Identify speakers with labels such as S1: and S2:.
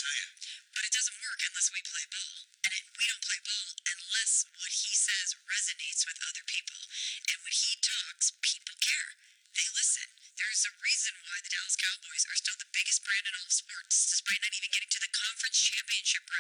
S1: tell you.
S2: But it doesn't work unless we play ball. And we don't play ball unless what he says resonates with other people. And when he talks, people care. They listen. There's a reason why the Dallas Cowboys are still the biggest brand in all of sports, despite not even getting to the conference championship round.